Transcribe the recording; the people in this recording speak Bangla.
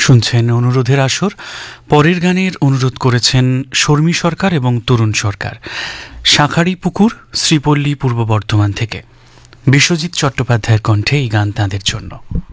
শুনছেন অনুরোধের আসর। পরের গানের অনুরোধ করেছেন শর্মী সরকার এবং তরুণ সরকার, শাঁখারি পুকুর, শ্রীপল্লী, পূর্ব বর্ধমান থেকে। বিশ্বজিৎ চট্টোপাধ্যায়ের কণ্ঠে এই গান তাঁদের জন্য।